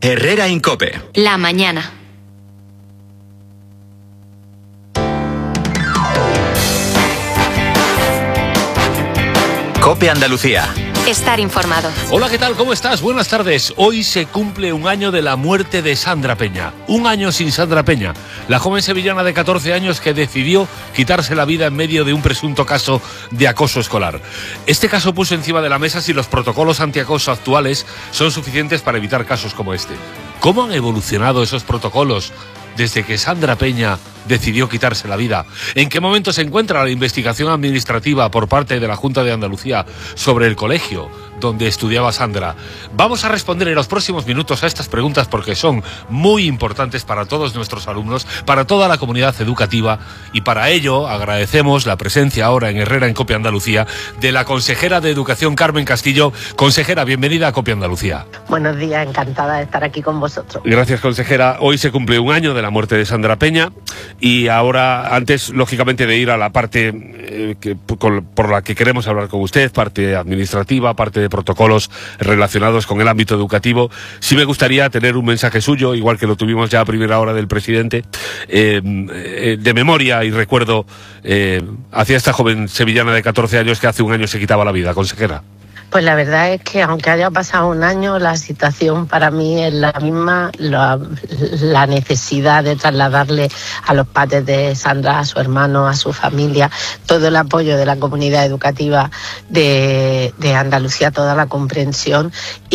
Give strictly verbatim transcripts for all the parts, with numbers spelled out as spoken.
Herrera en COPE. La mañana. COPE Andalucía. Estar informado. Hola, ¿qué tal? ¿Cómo estás? Buenas tardes. Hoy se cumple un año de la muerte de Sandra Peña. Un año sin Sandra Peña, la joven sevillana de catorce años que decidió quitarse la vida en medio de un presunto caso de acoso escolar. Este caso puso encima de la mesa si los protocolos antiacoso actuales son suficientes para evitar casos como este. ¿Cómo han evolucionado esos protocolos desde que Sandra Peña decidió quitarse la vida? ¿En qué momento se encuentra la investigación administrativa por parte de la Junta de Andalucía sobre el colegio donde estudiaba Sandra? Vamos a responder en los próximos minutos a estas preguntas porque son muy importantes para todos nuestros alumnos, para toda la comunidad educativa, y para ello agradecemos la presencia ahora en Herrera en COPE Andalucía de la consejera de Educación, Carmen Castillo. Consejera, bienvenida a COPE Andalucía. Buenos días, encantada de estar aquí con vosotros. Gracias, consejera. Hoy se cumple un año de la muerte de Sandra Peña y ahora, antes, lógicamente, de ir a la parte eh, que, por, por la que queremos hablar con usted, parte administrativa, parte de protocolos relacionados con el ámbito educativo, sí me gustaría tener un mensaje suyo, igual que lo tuvimos ya a primera hora del presidente, eh, eh, de memoria y recuerdo eh, hacia esta joven sevillana de catorce años que hace un año se quitaba la vida, consejera. Pues la verdad es que aunque haya pasado un año, la situación para mí es la misma, la, la necesidad de trasladarle a los padres de Sandra, a su hermano, a su familia, todo el apoyo de la comunidad educativa de, de Andalucía, toda la comprensión.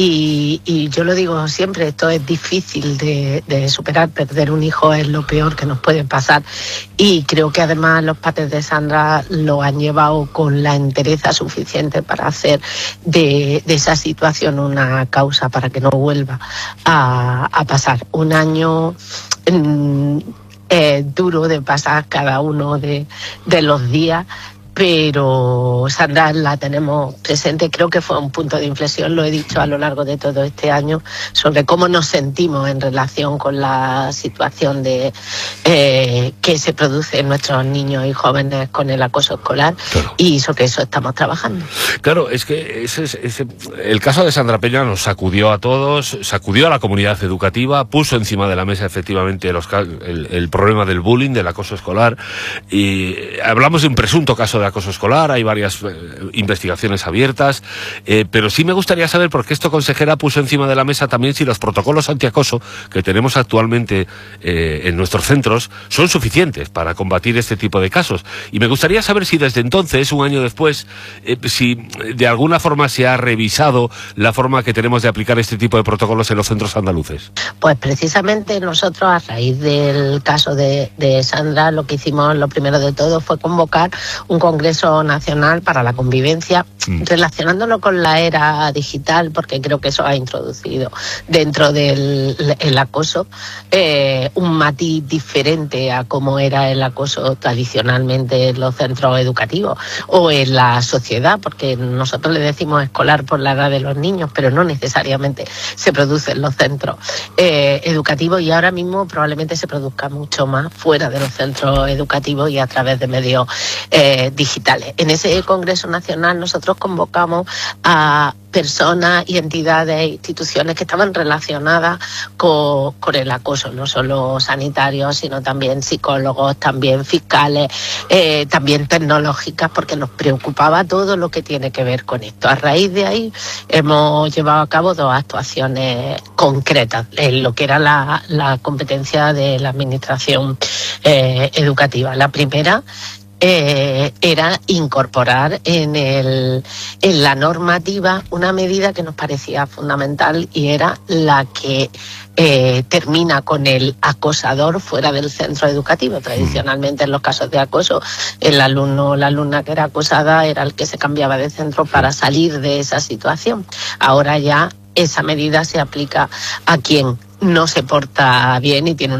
Y, y yo lo digo siempre, esto es difícil de, de superar, perder un hijo es lo peor que nos puede pasar. Y creo que además los padres de Sandra lo han llevado con la entereza suficiente para hacer De, de esa situación una causa para que no vuelva a, a pasar. Un año mm, eh, duro de pasar cada uno de, de los días, pero Sandra la tenemos presente. Creo que fue un punto de inflexión, lo he dicho a lo largo de todo este año, sobre cómo nos sentimos en relación con la situación de eh, que se produce en nuestros niños y jóvenes con el acoso escolar. Claro. Y sobre eso estamos trabajando. Claro, es que ese, ese, el caso de Sandra Peña nos sacudió a todos, sacudió a la comunidad educativa, puso encima de la mesa efectivamente los, el, el problema del bullying, del acoso escolar, y hablamos de un presunto caso de acoso escolar, hay varias eh, investigaciones abiertas, eh, pero sí me gustaría saber, porque esto, consejera, puso encima de la mesa también si los protocolos antiacoso que tenemos actualmente eh, en nuestros centros son suficientes para combatir este tipo de casos. Y me gustaría saber si desde entonces, un año después, eh, si de alguna forma se ha revisado la forma que tenemos de aplicar este tipo de protocolos en los centros andaluces. Pues precisamente nosotros, a raíz del caso de, de Sandra, lo que hicimos, lo primero de todo, fue convocar un congreso Congreso Nacional para la Convivencia, mm. relacionándolo con la era digital, porque creo que eso ha introducido dentro del el acoso eh, un matiz diferente a cómo era el acoso tradicionalmente en los centros educativos o en la sociedad, porque nosotros le decimos escolar por la edad de los niños, pero no necesariamente se produce en los centros eh, educativos, y ahora mismo probablemente se produzca mucho más fuera de los centros educativos y a través de medios eh, digitales. digitales. En ese Congreso Nacional nosotros convocamos a personas y entidades e instituciones que estaban relacionadas con, con el acoso, no solo sanitarios, sino también psicólogos, también fiscales, eh, también tecnológicas, porque nos preocupaba todo lo que tiene que ver con esto. A raíz de ahí hemos llevado a cabo dos actuaciones concretas en lo que era la, la competencia de la administración eh, educativa. La primera Eh, era incorporar en, el, en la normativa una medida que nos parecía fundamental, y era la que eh, termina con el acosador fuera del centro educativo. Tradicionalmente, en los casos de acoso, el alumno o la alumna que era acosada era el que se cambiaba de centro para salir de esa situación. Ahora ya esa medida se aplica a quien no se porta bien y tiene